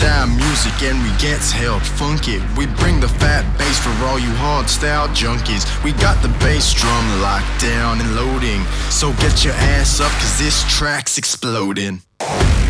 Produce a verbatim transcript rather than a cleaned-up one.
style music and we get held funky. We bring the fat bass for all you hard style junkies. We got the bass drum locked down and loading, so get your ass up cause this track's exploding.